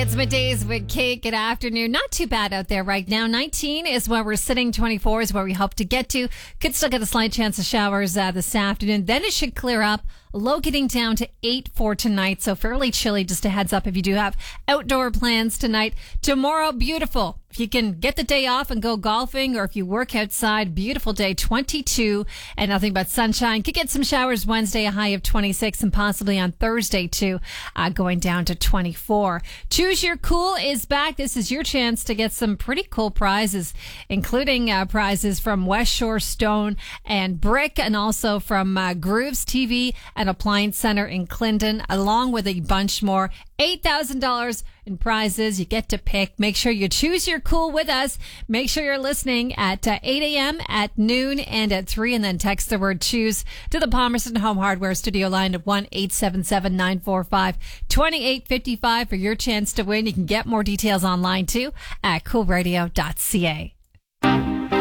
It's middays with Kate. Good afternoon. Not too bad out there right now. 19 is where we're sitting. 24 is where we hope to get to. Could still get a slight chance of showers this afternoon. Then it should clear up. Low getting down to 8 for tonight. So fairly chilly. Just a heads up if you do have outdoor plans tonight. Tomorrow, beautiful. If you can get the day off and go golfing, or if you work outside, beautiful day, 22 and nothing but sunshine. Could get some showers Wednesday, a high of 26, and possibly on Thursday too, going down to 24. Choose Your Cool is back. This is your chance to get some pretty cool prizes, including prizes from West Shore Stone and Brick, and also from Grooves TV and Appliance Center in Clinton, along with a bunch more. $8,000 in prizes. You get to pick. Make sure you choose your cool with us. Make sure you're listening at 8 a.m., at noon, and at 3, and then text the word choose to the Palmerston Home Hardware studio line at 1-877-945-2855 for your chance to win. You can get more details online too at coolradio.ca.